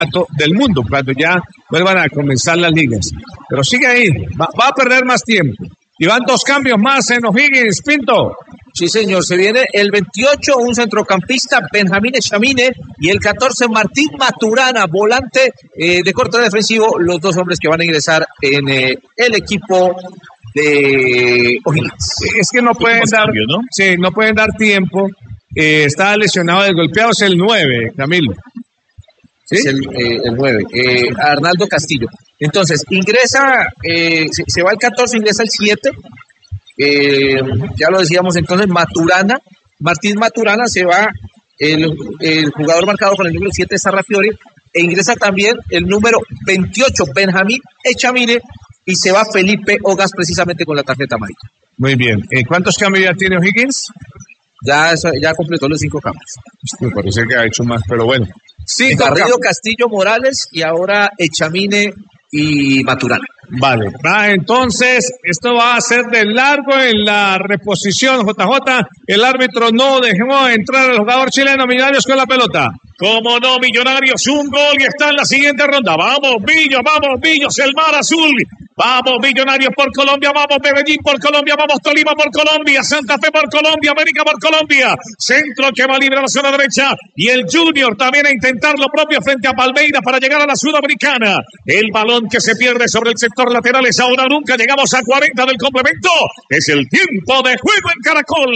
del mundo cuando ya vuelvan a comenzar las ligas. Pero sigue ahí, va a perder más tiempo. Y van 2 cambios más en O'Higgins, Pinto. Sí, señor, se viene el 28, un centrocampista, Benjamín Echamine, y el 14, Martín Maturana, volante de corte defensivo, los 2 hombres que van a ingresar en el equipo de O'Higgins. Es que no pueden dar, cambio, ¿no? Sí, no pueden dar tiempo. Está lesionado, desgolpeado, es el 9, Camilo. ¿Sí? Es el 9, Arnaldo Castillo. Entonces, ingresa, se va el 14, ingresa el 7. Ya lo decíamos entonces, Martín Maturana, se va el jugador marcado con el número 7, Sarrafiori, e ingresa también el número 28, Benjamín Echamine, y se va Felipe Ogas precisamente con la tarjeta amarilla. Muy bien. ¿Cuántos cambios ya tiene O'Higgins? Ya completó los 5 cambios. Me parece que ha hecho más, pero bueno. Sí, Garrido, Castillo, Morales y ahora Echamine y Maturana. Vale, entonces esto va a ser de largo en la reposición, JJ. El árbitro no dejó entrar al jugador chileno. Millonarios con la pelota. Como no, Millonarios, un gol y está en la siguiente ronda. Vamos, Millos, el mar azul. Vamos, Millonarios por Colombia, vamos, Medellín por Colombia, vamos, Tolima por Colombia, Santa Fe por Colombia, América por Colombia. Centro que va libre a la zona derecha. Y el Junior también a intentar lo propio frente a Palmeiras para llegar a la Sudamericana. El balón que se pierde sobre el sector lateral es ahora nunca. Llegamos a 40 del complemento. Es el tiempo de juego en Caracol.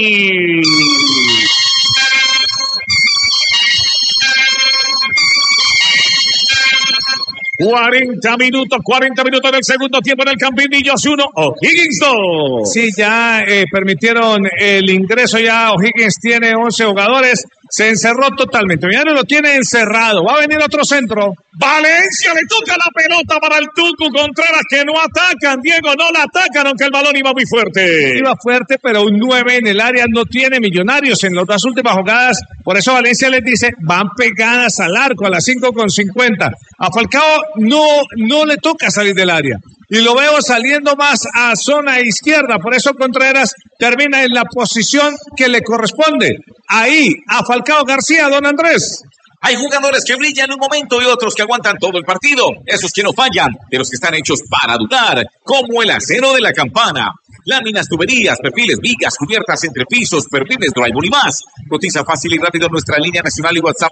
40 minutos del segundo tiempo en el Campín. Millos 1, O'Higgins 2. Sí, ya permitieron el ingreso, ya O'Higgins tiene 11 jugadores, se encerró totalmente, ya no lo tiene encerrado, va a venir otro centro. Valencia le toca la pelota para el Tucu Contreras, que no atacan, Diego, no la atacan, aunque el balón iba muy fuerte. Iba fuerte, pero un 9 en el área no tiene Millonarios en las 2 últimas jugadas, por eso Valencia les dice, van pegadas al arco a las 5:50. A Falcao no le toca salir del área. Y lo veo saliendo más a zona izquierda, por eso Contreras termina en la posición que le corresponde. Ahí, a Falcao García, don Andrés. Hay jugadores que brillan un momento y otros que aguantan todo el partido. Esos que no fallan, de los que están hechos para durar, como el acero de la Campana. Láminas, tuberías, perfiles, vigas, cubiertas, entrepisos, perfiles, drywall y más. Cotiza fácil y rápido en nuestra línea nacional y WhatsApp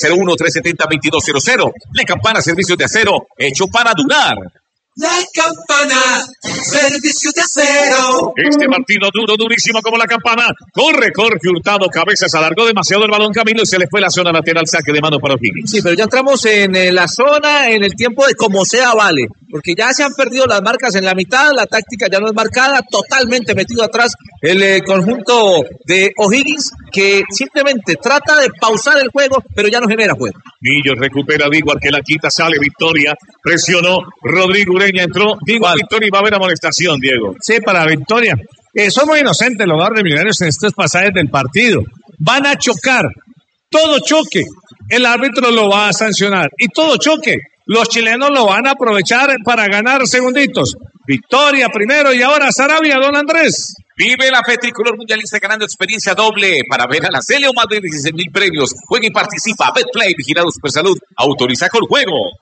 601-370-2200. La Campana, servicios de acero, hecho para durar. La Campana, servicio de acero. Este partido durísimo como la Campana. Corre Hurtado, cabezas, alargó demasiado el balón, Camilo, y se le fue la zona lateral, saque de mano para O'Higgins. Sí, pero ya entramos en la zona, en el tiempo de como sea vale, porque ya se han perdido las marcas en la mitad, la táctica ya no es marcada, totalmente metido atrás el conjunto de O'Higgins, que simplemente trata de pausar el juego, pero ya no genera juego. Millos recupera, Diego, que la quita, sale Victoria, presionó, Rodrigo Ureña entró, Diego Victoria, y va a haber amonestación, Diego. Sí, para Victoria. Somos inocentes los jugadores de Millonarios en estos pasajes del partido. Van a chocar, todo choque, el árbitro lo va a sancionar, y todo choque, los chilenos lo van a aprovechar para ganar segunditos. Victoria primero y ahora Sarabia, don Andrés. Vive la fe tricolor mundialista ganando experiencia doble para ver a la Celio, más de 16,000 premios. Juega y participa. Betplay, vigilado Supersalud, autoriza con juegos.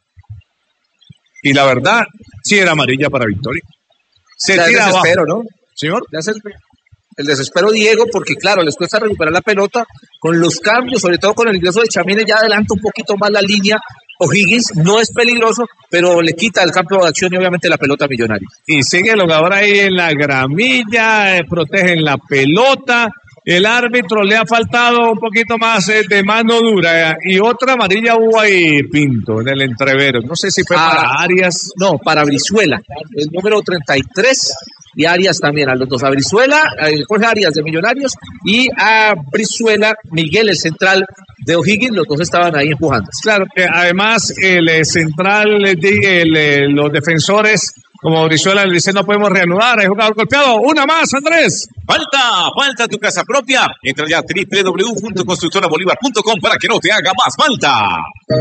Y la verdad, sí era amarilla para Victoria. Se tira abajo, ¿no? Señor. El desespero, Diego, porque claro, les cuesta recuperar la pelota con los cambios, sobre todo con el ingreso de Echamine, ya adelanta un poquito más la línea. O'Higgins no es peligroso, pero le quita el campo de acción y obviamente la pelota a Millonarios. Y sigue el jugador ahí en la gramilla, protegen la pelota. El árbitro le ha faltado un poquito más de mano dura. Y otra amarilla hubo ahí, Pinto, en el entrevero. No sé si fue para Arias. No, para Brizuela, el número 33. Y Arias también, a los dos, a Brizuela, Jorge Arias de Millonarios, y a Brizuela, Miguel, el central de O'Higgins, los dos estaban ahí empujando. Claro, además el central, los defensores, como Brizuela le dice, no podemos reanudar, hay jugador golpeado. Una más, Andrés. Falta tu casa propia. Entra ya a www.constructorabolívar.com para que no te haga más falta.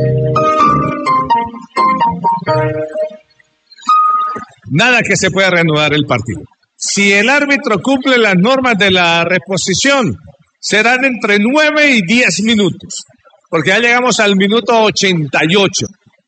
Nada que se pueda reanudar el partido. Si el árbitro cumple las normas de la reposición, serán entre 9 y 10 minutos. porque ya llegamos al minuto 88.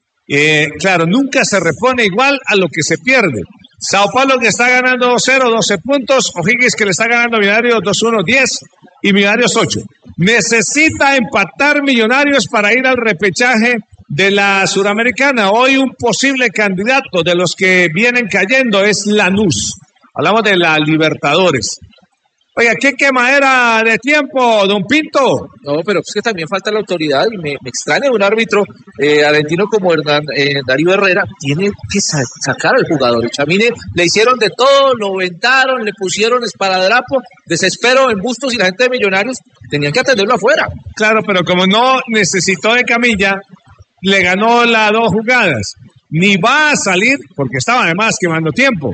Claro, nunca se repone igual a lo que se pierde. Sao Paulo que está ganando 2-0, 12 puntos. O'Higgins que le está ganando a Millonarios 2-1, 10 y Millonarios 8. Necesita empatar Millonarios para ir al repechaje de la Suramericana. Hoy un posible candidato de los que vienen cayendo es Lanús. Hablamos de la Libertadores. Oiga, ¿qué quemadera de tiempo, don Pinto? No, pero es que también falta la autoridad y me extraña un árbitro argentino como Darío Herrera. Tiene que sacar al jugador. Chamine le hicieron de todo, lo ventaron, le pusieron esparadrapo, desespero en Bustos y la gente de Millonarios tenían que atenderlo afuera. Claro, pero como no necesitó de camilla, le ganó las 2 jugadas. Ni va a salir, porque estaba además quemando tiempo.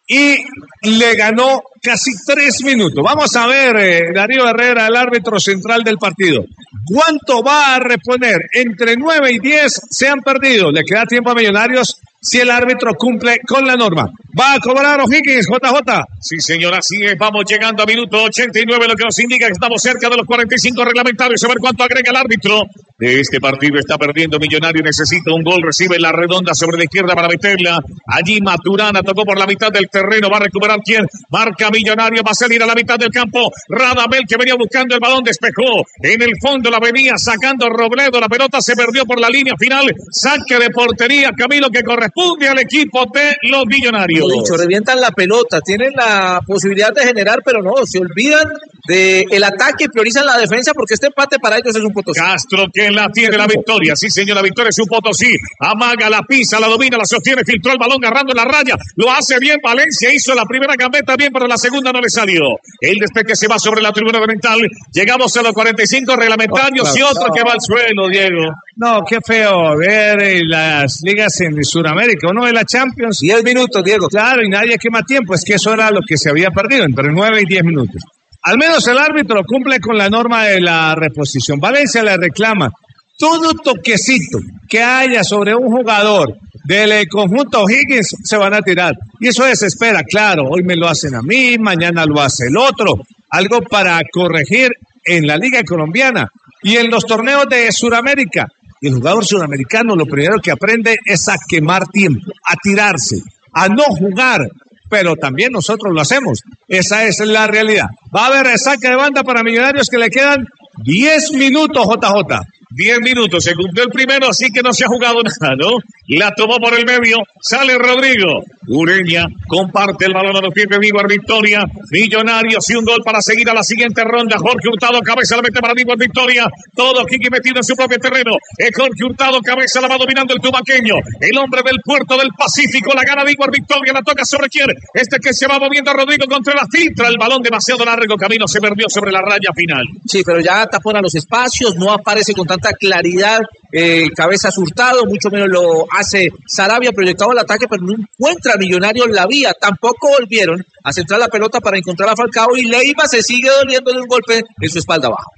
Y le ganó casi 3 minutos. Vamos a ver, Darío Herrera, el árbitro central del partido. ¿Cuánto va a reponer? Entre 9 y 10 se han perdido. Le queda tiempo a Millonarios si el árbitro cumple con la norma. Va a cobrar O'Higgins, JJ. Sí, señor, así es. Vamos llegando a minuto 89, lo que nos indica que estamos cerca de los 45 reglamentarios. A ver cuánto agrega el árbitro. De este partido está perdiendo Millonario, necesita un gol, recibe la redonda sobre la izquierda para meterla. Allí Maturana tocó por la mitad del terreno, va a recuperar quién, marca Millonario, va a salir a la mitad del campo. Radamel que venía buscando el balón, despejó. En el fondo la venía sacando Robledo, la pelota se perdió por la línea final. Saque de portería, Camilo, que corresponde al equipo de los Millonarios. Dicho, revientan la pelota, tienen la posibilidad de generar, pero no, se olvidan del ataque, priorizan la defensa porque este empate para ellos es un Potosí. Castro que la tiene la victoria, sí señor, la victoria es un Potosí, amaga, la pisa, la domina, la sostiene, filtró el balón agarrando la raya, lo hace bien Valencia, hizo la primera gambeta bien, pero la segunda no le salió. El despegue se va sobre la tribuna oriental, llegamos a los 45 reglamentarios y otro que va al suelo, Diego. No, qué feo ver las ligas en Sudamérica, uno de la Champions. 10 minutos, Diego. Claro, y nadie quema tiempo, es que eso era lo que se había perdido, entre 9 y 10 minutos. Al menos el árbitro cumple con la norma de la reposición. Valencia le reclama todo toquecito que haya sobre un jugador del conjunto O'Higgins se van a tirar. Y eso desespera, claro, hoy me lo hacen a mí, mañana lo hace el otro. Algo para corregir en la Liga Colombiana y en los torneos de Sudamérica. Y el jugador sudamericano lo primero que aprende es a quemar tiempo, a tirarse, a no jugar. Pero también nosotros lo hacemos. Esa es la realidad. Va a haber saque de banda para Millonarios que le quedan 10 minutos, JJ. 10 minutos, se cumplió el primero, así que no se ha jugado nada, ¿no? La tomó por el medio, sale Rodrigo. Ureña comparte el balón a los pies de Víbora Victoria. Millonarios y un gol para seguir a la siguiente ronda. Jorge Hurtado, cabeza, la mete para Víbora Victoria. Todo Kiki metido en su propio terreno. Jorge Hurtado, cabeza, la va dominando el tubaqueño. El hombre del puerto del Pacífico, la gana Víbora Victoria, la toca sobre quién. Que se va moviendo a Rodrigo contra la filtra. El balón demasiado largo, Camino se perdió sobre la raya final. Sí, pero ya tapona los espacios, no aparece con tanta claridad. Cabezas Hurtado, mucho menos lo hace Sarabia, proyectado al ataque, pero no encuentra a Millonarios la vía. Tampoco volvieron a centrar la pelota para encontrar a Falcao y Leiva se sigue doliendo de un golpe en su espalda baja.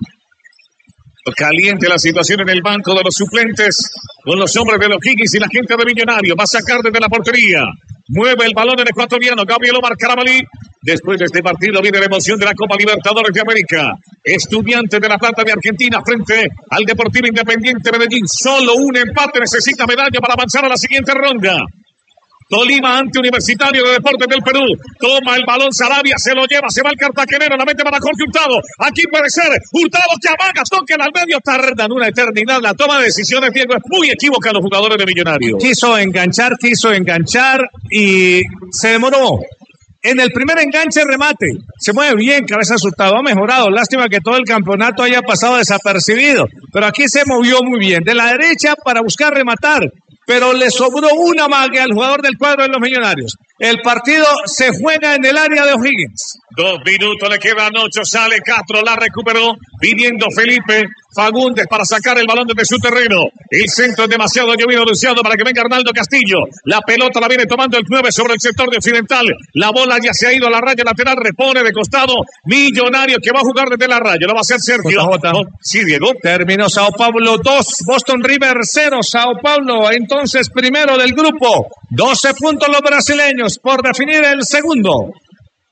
Caliente la situación en el banco de los suplentes con los hombres de los Higgins y la gente de Millonarios. Va a sacar desde la portería. Mueve el balón el ecuatoriano Gabriel Omar Carabalí. Después de este partido viene la emoción de la Copa Libertadores de América. Estudiantes de La Plata de Argentina frente al Deportivo Independiente Medellín. Solo un empate necesita medalla para avanzar a la siguiente ronda. Tolima ante Universitario de Deportes del Perú. Toma el balón Sarabia, se lo lleva, se va el cartagenero, la mete para Jorge Hurtado. Aquí puede ser Hurtado que amaga, toca al medio, tardan una eternidad. La toma de decisiones, Diego, es muy equívoca a los jugadores de Millonarios. Quiso enganchar y se demoró. En el primer enganche, remate. Se mueve bien, cabeza Hurtado. Ha mejorado. Lástima que todo el campeonato haya pasado desapercibido. Pero aquí se movió muy bien. De la derecha para buscar rematar. Pero le sobró una magia al jugador del cuadro de los Millonarios. El partido se juega en el área de O'Higgins. 2 minutos, le quedan 8, sale Castro, la recuperó, viniendo Felipe Fagundes para sacar el balón desde su terreno. El centro es demasiado llovido, anunciado para que venga Arnaldo Castillo. La pelota la viene tomando el 9 sobre el sector de Occidental. La bola ya se ha ido a la raya lateral, repone de costado. Millonario que va a jugar desde la raya, lo va a hacer Sergio. Sí, Diego. Terminó Sao Paulo 2, Boston River 0. Sao Paulo entonces primero del grupo. 12 puntos los brasileños por definir el segundo.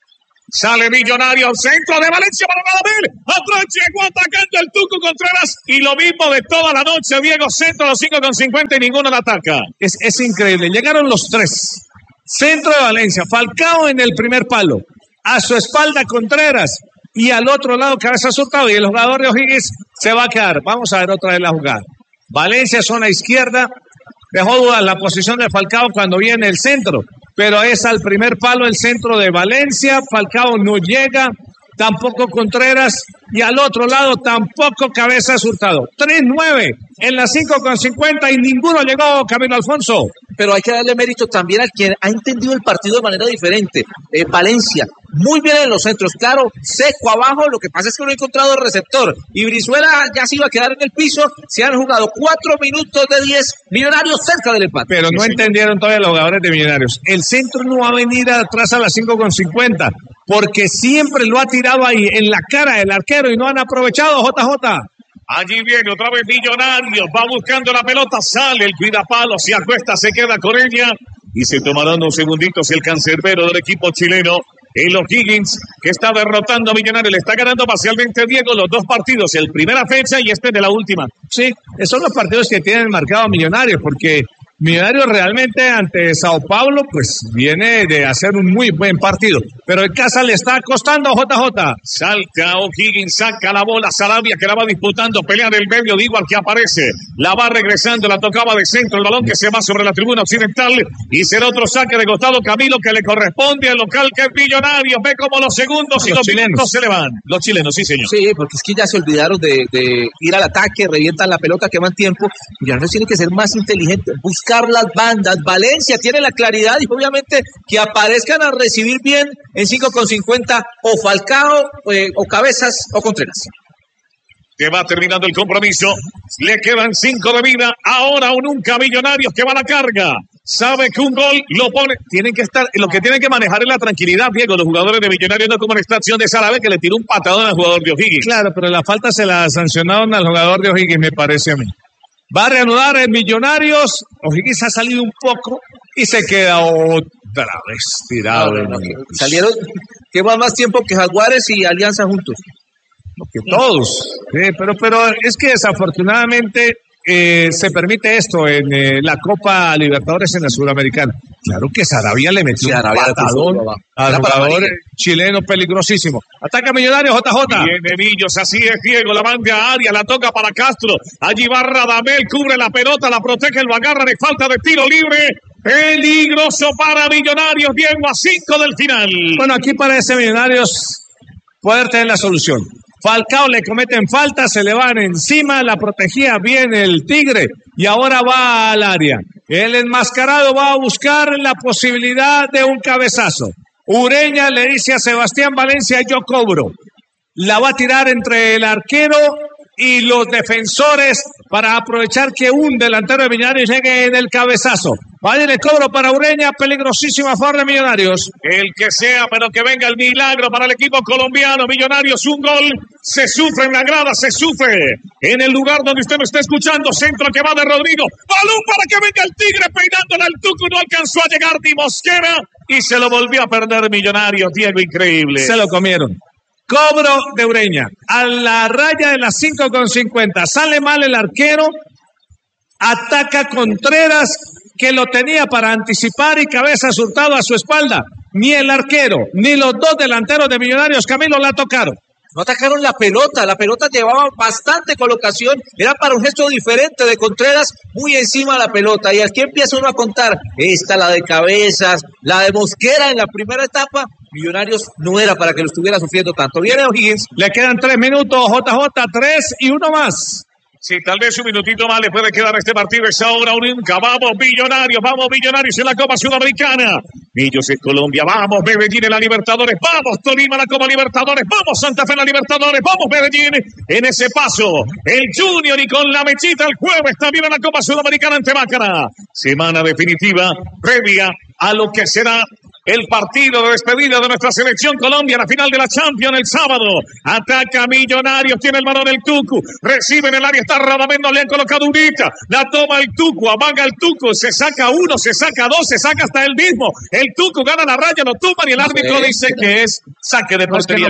Sale Millonario, centro de Valencia para Radamel. Atrás llegó atacando el Tuco Contreras. Y lo mismo de toda la noche, Diego, centro a los 5,50 y ninguno la ataca. Es increíble. Llegaron los tres. Centro de Valencia. Falcao en el primer palo. A su espalda Contreras. Y al otro lado Cabeza Hurtado. Y el jugador de O'Higgins se va a quedar. Vamos a ver otra vez la jugada. Valencia, zona izquierda. Dejó dudas la posición de Falcao cuando viene el centro. Pero es al primer palo el centro de Valencia. Falcao no llega. Tampoco Contreras. Y al otro lado tampoco Cabeza Hurtado. 3-9 en las 5,50 y ninguno llegó, Camilo Alfonso. Pero hay que darle mérito también al quien ha entendido el partido de manera diferente. Valencia, muy bien en los centros, claro, seco abajo, lo que pasa es que no ha encontrado el receptor. Y Brizuela ya se iba a quedar en el piso, se han jugado 4 minutos de 10, Millonarios cerca del empate. Pero no entendieron todavía los jugadores de Millonarios. El centro no va a venir atrás a las 5,50, porque siempre lo ha tirado ahí en la cara del arquero y no han aprovechado, JJ. Allí viene otra vez Millonarios, va buscando la pelota, sale el cuidapalo, se acuesta, se queda con ella y se tomarán unos segunditos el cancerbero del equipo chileno, el O'Higgins, que está derrotando a Millonarios, le está ganando parcialmente Diego los dos partidos, el primera fecha y este de la última. Sí, esos son los partidos que tienen marcado a Millonarios, porque Millonarios realmente ante Sao Paulo, pues viene de hacer un muy buen partido. Pero en casa le está costando, JJ. Salta O'Higgins, saca la bola, Sarabia que la va disputando, pelea en el medio, digo al que aparece. La va regresando, la tocaba de centro, el balón que se va sobre la tribuna occidental. Y será otro saque de costado, Camilo, que le corresponde al local que es Millonarios. Ve como los segundos y los chilenos se le van. Los chilenos, sí señor. Sí, porque es que ya se olvidaron de ir al ataque, revientan la pelota, queman tiempo. Millonarios tiene que ser más inteligente, buscar las bandas. Valencia tiene la claridad y obviamente que aparezcan a recibir bien en 5,50 o Falcao o Cabezas o Contreras. Que va terminando el compromiso, le quedan 5 de vida, ahora o nunca Millonarios que va a la carga, sabe que un gol lo pone, tienen que estar, lo que tienen que manejar es la tranquilidad, Diego, los jugadores de Millonarios, no como en esta acción de Sarabia que le tiró un patadón al jugador de O'Higgins. Claro, pero la falta se la sancionaron al jugador de O'Higgins, me parece a mí. Va a reanudar en Millonarios, O'Higgins ha salido un poco y se queda otra vez tirado. Salieron, que va más tiempo que Jaguares y Alianza juntos. Que todos, pero es que desafortunadamente se permite esto en la Copa Libertadores en la Sudamericana. Claro que Sarabia le metió un patadón al jugador chileno peligrosísimo. Ataca Millonarios, JJ. Viene Millos, así es, Diego, la manda a área, la toca para Castro. Allí va Radamel, cubre la pelota, la protege, lo agarra de falta de tiro libre. Peligroso para Millonarios, Diego, a 5 del final. Bueno, aquí parece Millonarios poder tener la solución. Falcao le cometen falta, se le van encima, la protegía bien el Tigre y ahora va al área. El enmascarado va a buscar la posibilidad de un cabezazo. Ureña le dice a Sebastián Valencia, yo cobro. La va a tirar entre el arquero y los defensores para aprovechar que un delantero de Millonarios llegue en el cabezazo. Vaya el cobro para Ureña, peligrosísima a favor de Millonarios. El que sea, pero que venga el milagro para el equipo colombiano. Millonarios, un gol, se sufre en la grada, se sufre en el lugar donde usted me está escuchando. Centro que va de Rodrigo, balón para que venga el Tigre peinando al Tuco, no alcanzó a llegar Di Mosquera y se lo volvió a perder Millonarios, Diego, increíble. Se lo comieron. Cobro de Ureña, a la raya de las 5,50. Sale mal el arquero, ataca Contreras, que lo tenía para anticipar y Cabeza Hurtado a su espalda. Ni el arquero, ni los dos delanteros de Millonarios, Camilo, la tocaron. No atacaron la pelota llevaba bastante colocación, era para un gesto diferente de Contreras, muy encima de la pelota, y aquí empieza uno a contar, esta, la de Cabezas, la de Mosquera en la primera etapa, Millonarios no era para que lo estuviera sufriendo tanto. Viene O'Higgins. Le quedan 3 minutos, JJ, 3 y 1 más. Sí, tal vez un minutito más le puede quedar a este partido. Es ahora o nunca. Vamos Millonarios en la Copa Sudamericana. Millos en Colombia. Vamos Medellín en la Libertadores. Vamos Tolima en la Copa Libertadores. Vamos Santa Fe en la Libertadores. Vamos Medellín en ese paso. El Junior y con la mechita el jueves también en la Copa Sudamericana ante Mácara. Semana definitiva previa a lo que será el partido de despedida de nuestra selección Colombia, la final de la Champions el sábado. Ataca Millonarios, tiene el balón el Tucu, recibe en el área, está Radamel, no le han colocado unita, la toma el Tucu, amaga el Tucu, se saca uno, se saca dos, se saca hasta el mismo. El Tucu gana la raya, lo tumban y el árbitro dice que es saque de portería.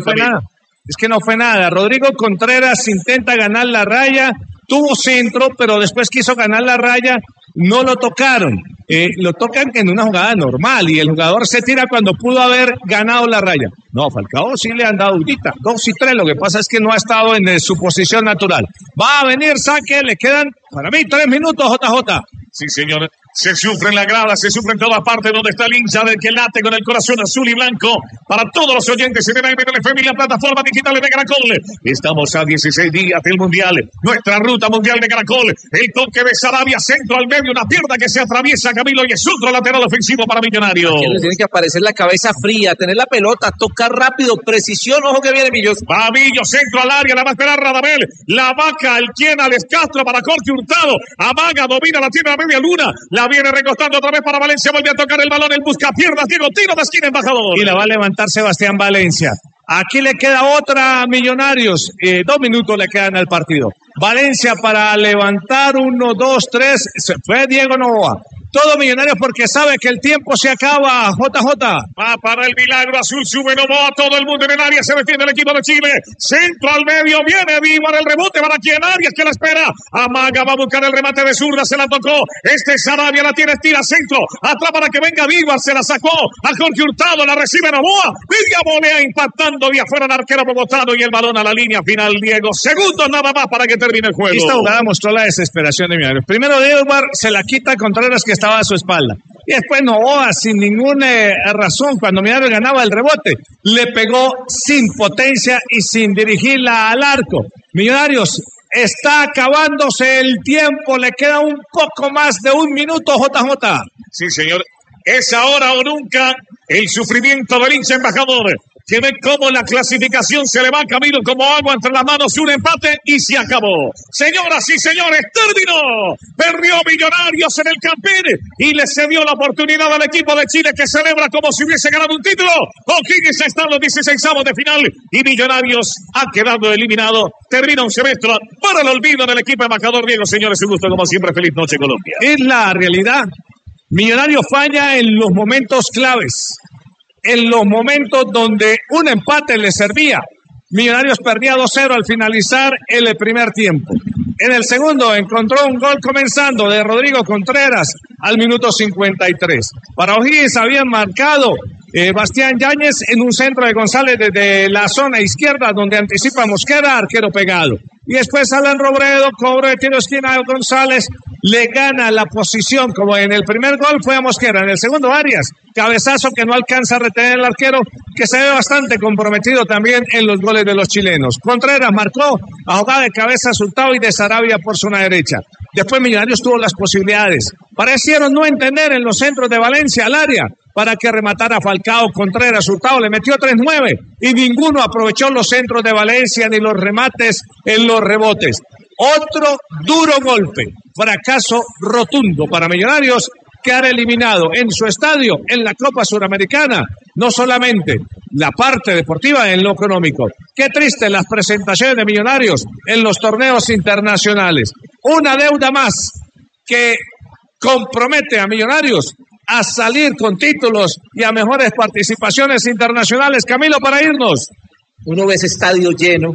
Es que no fue nada. Rodrigo Contreras intenta ganar la raya, tuvo centro, pero después quiso ganar la raya, no lo tocaron. Lo tocan en una jugada normal y el jugador se tira cuando pudo haber ganado la raya. No, Falcao sí le han dado unita, 2 y 3, lo que pasa es que no ha estado en su posición natural. Va a venir saque, le quedan para mí 3 minutos, JJ. Sí, señor. Se sufre en la grada, se sufre en toda parte donde está el hincha del que late con el corazón azul y blanco. Para todos los oyentes en el FM y la plataforma digital de Caracol. Estamos a 16 días del Mundial. Nuestra ruta mundial de Caracol. El toque de Sarabia, centro al medio, una pierna que se atraviesa, Camilo, y es otro lateral ofensivo para Millonarios. Aquí le tiene que aparecer la cabeza fría, tener la pelota, tocar rápido, precisión, ojo que viene Millos. Va Millo, centro al área, la va a esperar Radamel. La vaca, el quien al Castro para Jorge Hurtado. Amaga, domina, la tiene a media luna. La viene recostando otra vez para Valencia, vuelve a tocar el balón, el busca piernas, Diego, tiro de esquina, embajador. Y la va a levantar Sebastián Valencia. Aquí le queda otra Millonarios, 2 minutos le quedan al partido. Valencia para levantar 1, 2, 3, se fue Diego Novoa. Todo Millonarios porque sabe que el tiempo se acaba. JJ. Va para el milagro azul, sube Novoa, todo el mundo en el área, se defiende el equipo de Chile. Centro al medio, viene Víbar, el rebote para quien Arias que la espera. Amaga, va a buscar el remate de zurda, se la tocó. Sarabia la tiene, tira centro. Atrás para que venga Víbar, se la sacó a Jorge Hurtado, la recibe Novoa. Villa volea impactando de afuera el arquero bogotano y el balón a la línea final, Diego. Segundos nada más para que termine el juego. Esta jugada mostró la desesperación de Millonarios. Primero Víbar se la quita a Contreras que estaba a su espalda. Y después Novoa, sin ninguna razón, cuando Millonarios ganaba el rebote, le pegó sin potencia y sin dirigirla al arco. Millonarios está acabándose el tiempo, le queda un poco más de 1 minuto, JJ. Sí, señor. Es ahora o nunca el sufrimiento del hincha embajador. Que ve cómo la clasificación se le va, Camilo, como agua entre las manos, un empate y se acabó. Señoras y señores, terminó. Perdió Millonarios en el Campín y le cedió la oportunidad al equipo de Chile que celebra como si hubiese ganado un título. O'Higgins está en los 16avos de final y Millonarios ha quedado eliminado. Termina un semestre para el olvido del equipo embajador. Diego, señores, un gusto como siempre. Feliz noche, Colombia. Es la realidad. Millonarios falla en los momentos claves. En los momentos donde un empate le servía. Millonarios perdía 2-0 al finalizar el primer tiempo. En el segundo encontró un gol comenzando de Rodrigo Contreras al minuto 53. Para O'Higgins habían marcado Bastián Yáñez en un centro de González desde la zona izquierda donde anticipa Mosquera, arquero pegado. Y después Alan Robredo, cobro de tiro esquina de González, le gana la posición, como en el primer gol fue a Mosquera, en el segundo Arias, cabezazo que no alcanza a retener el arquero, que se ve bastante comprometido también en los goles de los chilenos. Contreras marcó a jugada de cabeza Hurtado y de Sarabia por zona derecha. Después Millonarios tuvo las posibilidades. Parecieron no entender en los centros de Valencia al área para que rematara Falcao. Contreras, Hurtado le metió 3-9 y ninguno aprovechó los centros de Valencia ni los remates en los rebotes. Otro duro golpe, fracaso rotundo para Millonarios, quedar eliminado en su estadio en la Copa Suramericana, no solamente la parte deportiva en lo económico. Qué triste las presentaciones de Millonarios en los torneos internacionales. Una deuda más que compromete a Millonarios a salir con títulos y a mejores participaciones internacionales. Camilo, para irnos. Uno ve ese estadio lleno,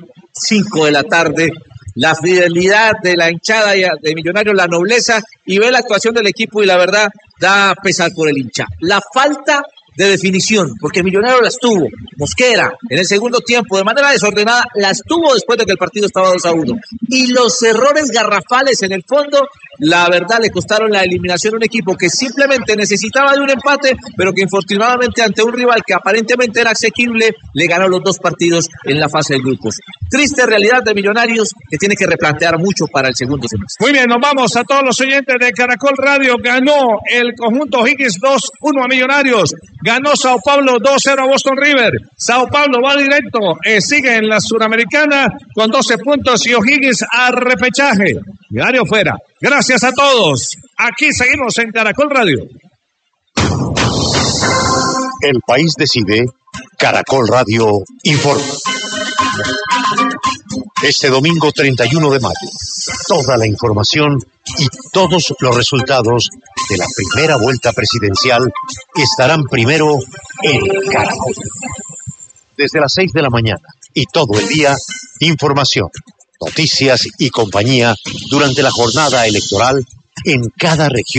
5 de la tarde, la fidelidad de la hinchada de Millonarios, la nobleza, y ve la actuación del equipo y la verdad da pesar por el hincha. La falta de definición, porque Millonarios las tuvo. Mosquera, en el segundo tiempo, de manera desordenada, las tuvo después de que el partido estaba 2-1. Y los errores garrafales en el fondo, la verdad, le costaron la eliminación a un equipo que simplemente necesitaba de un empate, pero que infortunadamente ante un rival que aparentemente era asequible, le ganó los 2 partidos en la fase de grupos. Triste realidad de Millonarios que tiene que replantear mucho para el segundo semestre. Muy bien, nos vamos a todos los oyentes de Caracol Radio. Ganó el conjunto O'Higgins 2-1 a Millonarios. Ganó Sao Paulo 2-0 a Boston River. Sao Paulo va directo, sigue en la Suramericana con 12 puntos y O'Higgins a repechaje. Millonario fuera. Gracias a todos. Aquí seguimos en Caracol Radio. El País decide, Caracol Radio informa. Este domingo 31 de mayo, toda la información y todos los resultados de la primera vuelta presidencial estarán primero en Caracol. Desde las 6 de la mañana y todo el día, información, noticias y compañía durante la jornada electoral en cada región.